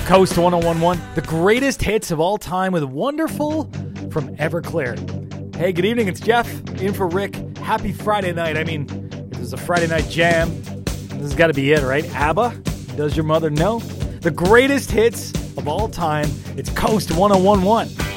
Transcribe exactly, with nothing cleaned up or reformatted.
Coast one oh one point one, the greatest hits of all time with Wonderful from Everclear. Hey, good evening, it's Jeff, in for Rick. Happy Friday night. I mean, if this is a Friday night jam, this has got to be it, right? ABBA, Does Your Mother Know? The greatest hits of all time, it's Coast one oh one point one.